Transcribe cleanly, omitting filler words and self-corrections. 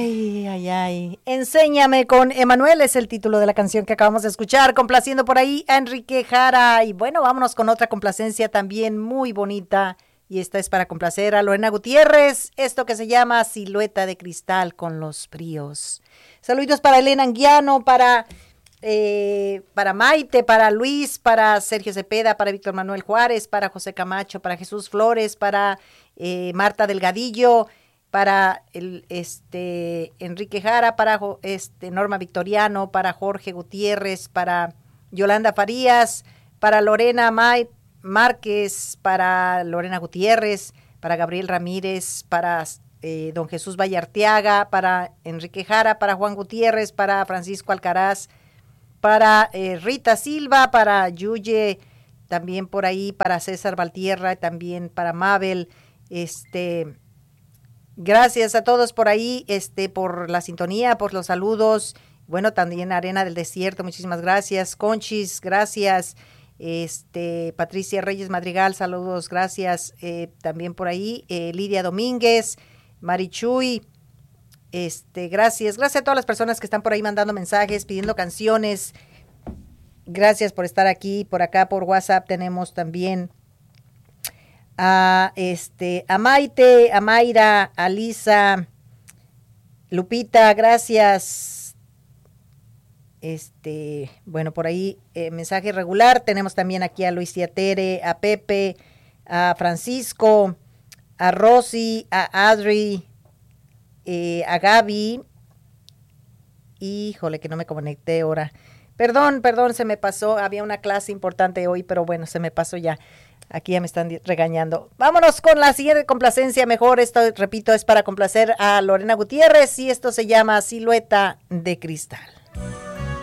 Ay, ay, ay. Enséñame con Emanuel es el título de la canción que acabamos de escuchar, complaciendo por ahí a Enrique Jara. Y bueno, vámonos con otra complacencia también muy bonita. Y esta es para complacer a Lorena Gutiérrez, esto que se llama Silueta de Cristal con los Bríos. Saludos para Elena Anguiano, para Maite, para Luis, para Sergio Cepeda, para Víctor Manuel Juárez, para José Camacho, para Jesús Flores, para Marta Delgadillo, para Enrique Jara, para Norma Victoriano, para Jorge Gutiérrez, para Yolanda Farías, para Lorena Márquez, para Lorena Gutiérrez, para Gabriel Ramírez, para don Jesús Vallarteaga, para Enrique Jara, para Juan Gutiérrez, para Francisco Alcaraz, para Rita Silva, para Yuye, también por ahí, para César Valtierra, también para Mabel, gracias a todos por ahí, por la sintonía, por los saludos. Bueno, también Arena del Desierto, muchísimas gracias. Conchis, gracias. Patricia Reyes Madrigal, saludos, gracias. También por ahí, Lidia Domínguez, Marichuy, gracias a todas las personas que están por ahí mandando mensajes, pidiendo canciones. Gracias por estar aquí, por acá, por WhatsApp tenemos también a Maite, a Mayra, a Lisa, Lupita, gracias. Bueno, por ahí mensaje regular, tenemos también aquí a Luis y a Tere, a Pepe, a Francisco, a Rosy, a Adri, a Gaby. Híjole, que no me conecté ahora. Perdón, se me pasó, había una clase importante hoy, pero bueno, se me pasó ya. Aquí ya me están regañando. Vámonos con la siguiente complacencia mejor. Esto, repito, es para complacer a Lorena Gutiérrez y esto se llama Silueta de Cristal.